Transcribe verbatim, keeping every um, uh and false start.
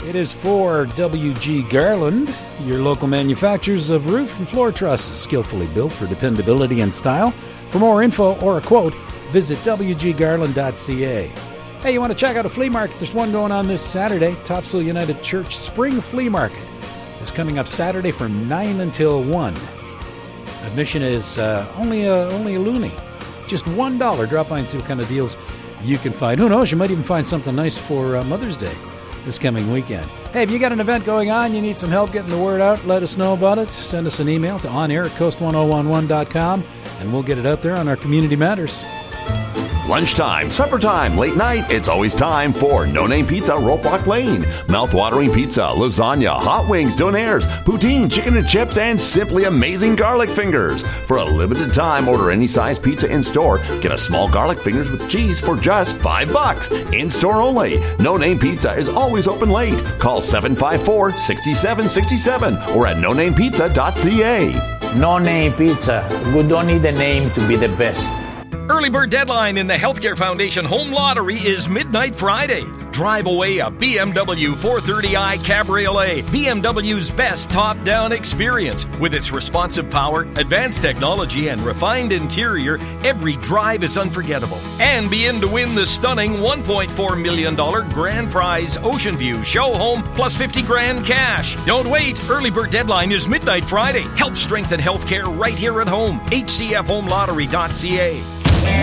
It is for W G Garland, your local manufacturers of roof and floor trusses, skillfully built for dependability and style. For more info or a quote, visit w g garland dot c a. Hey, you want to check out a flea market? There's one going on this Saturday. Topsail United Church Spring Flea Market is coming up Saturday from nine until one. Admission is uh, only, a, only a loonie. Just one dollar. Drop by and see what kind of deals you can find. Who knows, you might even find something nice for uh, Mother's Day this coming weekend. Hey, if you got an event going on, you need some help getting the word out, let us know about it. Send us an email to onair at coast ten eleven dot com, and we'll get it out there on our Community Matters. Lunchtime, supper time, late night, it's always time for No Name Pizza, Rope Walk Lane. Mouth-watering pizza, lasagna, hot wings, donairs, poutine, chicken and chips, and simply amazing garlic fingers. For a limited time, order any size pizza in-store. Get a small garlic fingers with cheese for just five bucks. In-store only. No Name Pizza is always open late. Call seven five four, six seven six seven or at no name pizza dot c a. No Name Pizza. We don't need a name to be the best. Early bird deadline in the Healthcare Foundation Home Lottery is midnight Friday. Drive away a B M W four thirty i Cabriolet, B M W's best top-down experience. With its responsive power, advanced technology, and refined interior, every drive is unforgettable. And be in to win the stunning one point four million dollars grand prize Ocean View Show Home plus fifty grand cash. Don't wait. Early bird deadline is midnight Friday. Help strengthen healthcare right here at home. h c f home lottery dot c a.